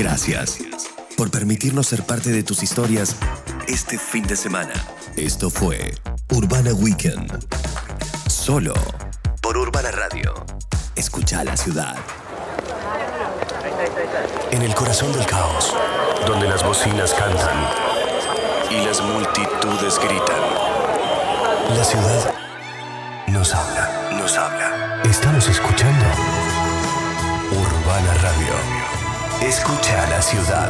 Gracias por permitirnos ser parte de tus historias este fin de semana. Esto fue Urbana Weekend. Solo por Urbana Radio. Escucha la ciudad. En el corazón del caos, donde las bocinas cantan y las multitudes gritan, la ciudad nos habla, nos habla. Estamos escuchando Urbana Radio. Escucha la ciudad.